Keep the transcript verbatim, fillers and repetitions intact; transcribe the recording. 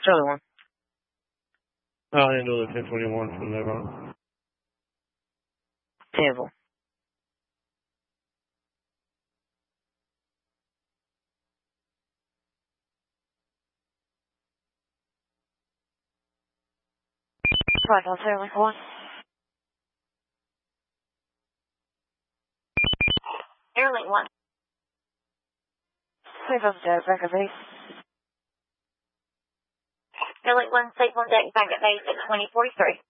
Charlie one. I'll handle the ten twenty-one from there on. Table. Five on Fairlink one. Airlink one. Five on deck, back at base. Airlink one, safe on deck, back at base at twenty forty-three.